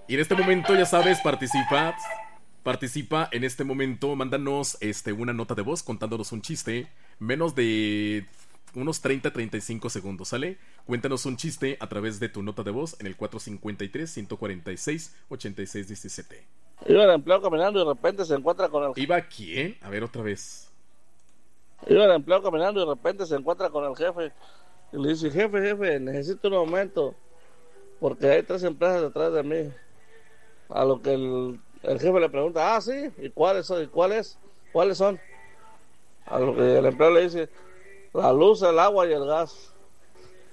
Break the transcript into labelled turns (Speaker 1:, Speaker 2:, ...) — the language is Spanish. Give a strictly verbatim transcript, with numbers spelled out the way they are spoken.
Speaker 1: Y en este momento, ya sabes, participa. Participa en este momento. Mándanos este, una nota de voz contándonos un chiste. Menos de unos treinta a treinta y cinco segundos, ¿sale? Cuéntanos un chiste a través de tu nota de voz en el cuatro cinco tres, uno cuatro seis, ocho seis uno siete.
Speaker 2: Iba el empleado caminando y de repente se encuentra con el...
Speaker 1: ¿Iba quién? A ver, otra vez.
Speaker 2: Iba el empleado caminando y de repente se encuentra con el jefe. Y le dice, jefe, jefe, necesito un aumento. Porque hay tres empresas detrás de mí. A lo que el, el jefe le pregunta, ah, sí, ¿y cuáles son? ¿Y cuáles? ¿Cuáles son? A lo que el empleado le dice, la luz, el agua y el gas.